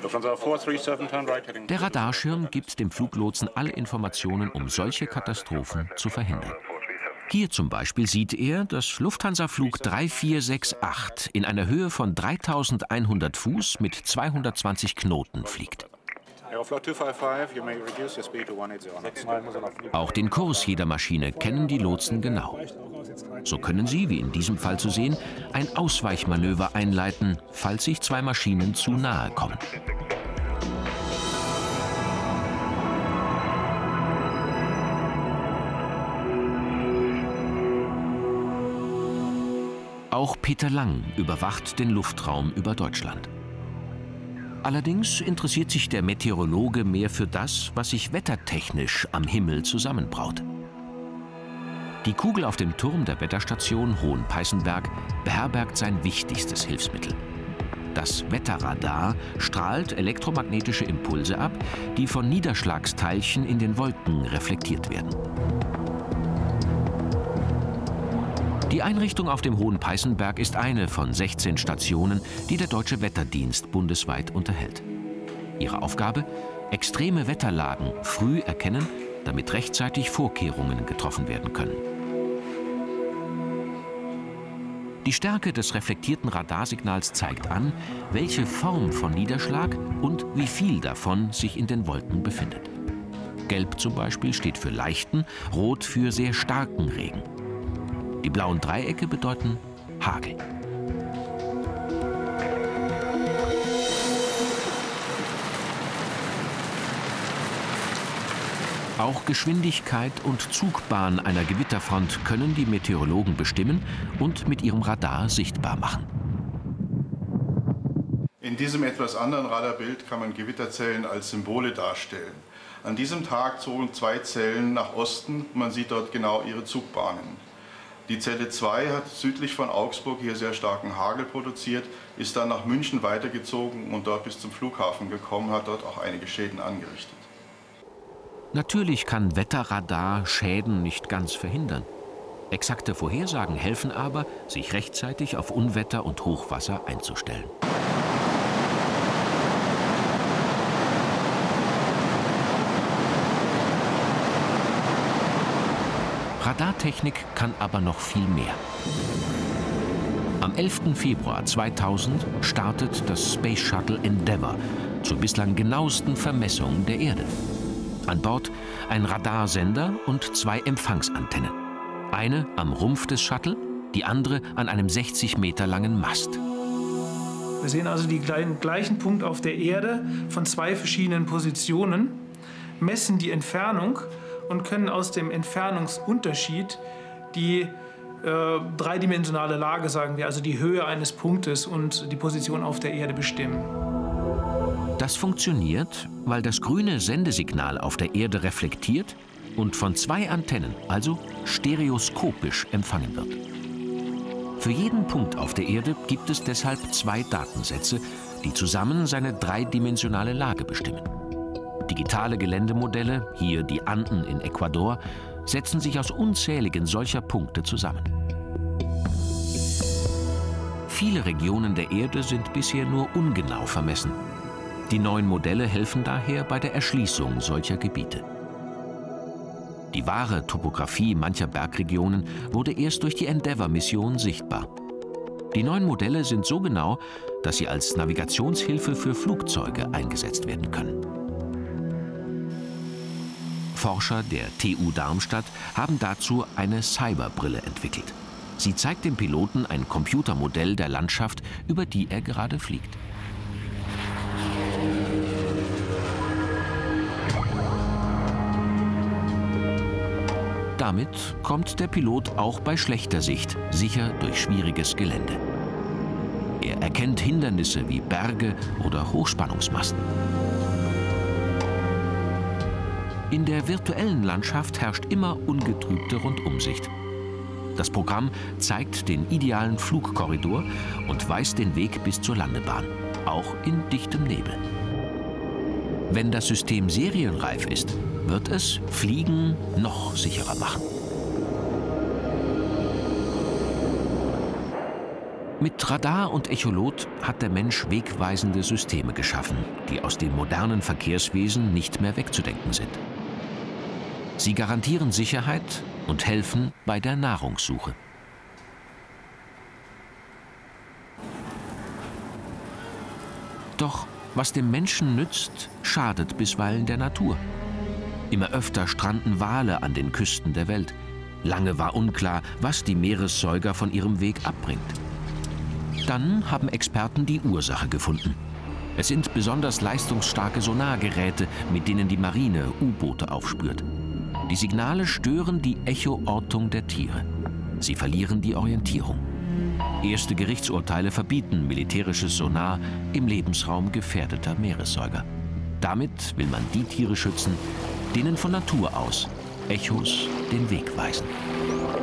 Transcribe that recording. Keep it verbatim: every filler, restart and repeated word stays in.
Der Radarschirm gibt dem Fluglotsen alle Informationen, um solche Katastrophen zu verhindern. Hier zum Beispiel sieht er, dass Lufthansa-Flug drei vier sechs acht in einer Höhe von dreitausendeinhundert Fuß mit zweihundertzwanzig Knoten fliegt. Auch den Kurs jeder Maschine kennen die Lotsen genau. So können sie, wie in diesem Fall zu sehen, ein Ausweichmanöver einleiten, falls sich zwei Maschinen zu nahe kommen. Auch Peter Lang überwacht den Luftraum über Deutschland. Allerdings interessiert sich der Meteorologe mehr für das, was sich wettertechnisch am Himmel zusammenbraut. Die Kugel auf dem Turm der Wetterstation Hohenpeißenberg beherbergt sein wichtigstes Hilfsmittel. Das Wetterradar strahlt elektromagnetische Impulse ab, die von Niederschlagsteilchen in den Wolken reflektiert werden. Die Einrichtung auf dem Hohenpeißenberg ist eine von sechzehn Stationen, die der Deutsche Wetterdienst bundesweit unterhält. Ihre Aufgabe? Extreme Wetterlagen früh erkennen, damit rechtzeitig Vorkehrungen getroffen werden können. Die Stärke des reflektierten Radarsignals zeigt an, welche Form von Niederschlag und wie viel davon sich in den Wolken befindet. Gelb zum Beispiel steht für leichten, rot für sehr starken Regen. Die blauen Dreiecke bedeuten Hagel. Auch Geschwindigkeit und Zugbahn einer Gewitterfront können die Meteorologen bestimmen und mit ihrem Radar sichtbar machen. In diesem etwas anderen Radarbild kann man Gewitterzellen als Symbole darstellen. An diesem Tag zogen zwei Zellen nach Osten. Man sieht dort genau ihre Zugbahnen. Die Zelle zwei hat südlich von Augsburg hier sehr starken Hagel produziert, ist dann nach München weitergezogen und dort bis zum Flughafen gekommen, hat dort auch einige Schäden angerichtet. Natürlich kann Wetterradar Schäden nicht ganz verhindern. Exakte Vorhersagen helfen aber, sich rechtzeitig auf Unwetter und Hochwasser einzustellen. Radartechnik kann aber noch viel mehr. Am elften Februar zweitausend startet das Space Shuttle Endeavour zur bislang genauesten Vermessung der Erde. An Bord ein Radarsender und zwei Empfangsantennen. Eine am Rumpf des Shuttle, die andere an einem sechzig Meter langen Mast. Wir sehen also den gleichen Punkt auf der Erde von zwei verschiedenen Positionen, messen die Entfernung und können aus dem Entfernungsunterschied die äh, dreidimensionale Lage, sagen wir, also die Höhe eines Punktes und die Position auf der Erde bestimmen. Das funktioniert, weil das grüne Sendesignal auf der Erde reflektiert und von zwei Antennen, also stereoskopisch, empfangen wird. Für jeden Punkt auf der Erde gibt es deshalb zwei Datensätze, die zusammen seine dreidimensionale Lage bestimmen. Digitale Geländemodelle, hier die Anden in Ecuador, setzen sich aus unzähligen solcher Punkte zusammen. Viele Regionen der Erde sind bisher nur ungenau vermessen. Die neuen Modelle helfen daher bei der Erschließung solcher Gebiete. Die wahre Topographie mancher Bergregionen wurde erst durch die Endeavour-Mission sichtbar. Die neuen Modelle sind so genau, dass sie als Navigationshilfe für Flugzeuge eingesetzt werden können. Forscher der T U Darmstadt haben dazu eine Cyberbrille entwickelt. Sie zeigt dem Piloten ein Computermodell der Landschaft, über die er gerade fliegt. Damit kommt der Pilot auch bei schlechter Sicht sicher durch schwieriges Gelände. Er erkennt Hindernisse wie Berge oder Hochspannungsmasten. In der virtuellen Landschaft herrscht immer ungetrübte Rundumsicht. Das Programm zeigt den idealen Flugkorridor und weist den Weg bis zur Landebahn, auch in dichtem Nebel. Wenn das System serienreif ist, wird es Fliegen noch sicherer machen. Mit Radar und Echolot hat der Mensch wegweisende Systeme geschaffen, die aus dem modernen Verkehrswesen nicht mehr wegzudenken sind. Sie garantieren Sicherheit und helfen bei der Nahrungssuche. Doch was dem Menschen nützt, schadet bisweilen der Natur. Immer öfter stranden Wale an den Küsten der Welt. Lange war unklar, was die Meeressäuger von ihrem Weg abbringt. Dann haben Experten die Ursache gefunden. Es sind besonders leistungsstarke Sonargeräte, mit denen die Marine U-Boote aufspürt. Die Signale stören die Echoortung der Tiere. Sie verlieren die Orientierung. Erste Gerichtsurteile verbieten militärisches Sonar im Lebensraum gefährdeter Meeressäuger. Damit will man die Tiere schützen, denen von Natur aus Echos den Weg weisen.